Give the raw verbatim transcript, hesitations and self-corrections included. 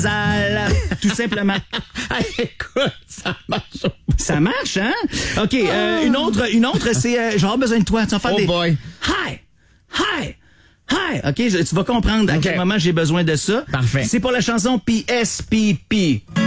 nasal, tout simplement. Écoute, ça marche. Ça marche, hein? OK, euh, une autre, une autre, c'est euh, j'aurai besoin de toi. Tu vas faire Oh des... boy. Hi! Hi! Hi! OK, je- tu vas comprendre à OK. quel moment j'ai besoin de ça. Parfait. C'est pour la chanson P S P P.